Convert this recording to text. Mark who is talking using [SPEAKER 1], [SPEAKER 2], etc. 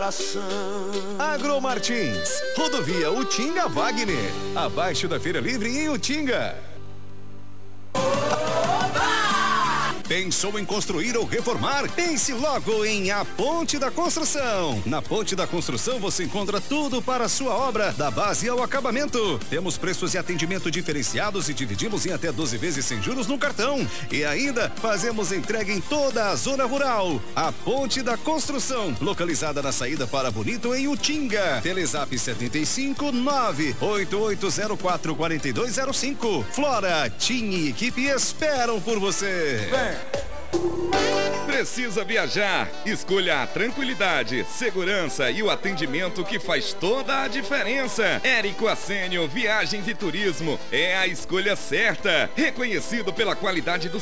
[SPEAKER 1] Agromartins, rodovia Utinga Wagner, abaixo da Feira Livre em Utinga. Pensou em construir ou reformar? Pense logo em A Ponte da Construção. Na Ponte da Construção você encontra tudo para a sua obra, da base ao acabamento. Temos preços e atendimento diferenciados e dividimos em até 12 vezes sem juros no cartão. E ainda fazemos entrega em toda a zona rural. A Ponte da Construção, localizada na saída para Bonito em Utinga. Telezap 75 988044205. Flora, TIM e equipe esperam por você.
[SPEAKER 2] Precisa viajar? Escolha a tranquilidade, segurança e o atendimento que faz toda a diferença. Érico Assênio Viagens e Turismo é a escolha certa. Reconhecido pela qualidade do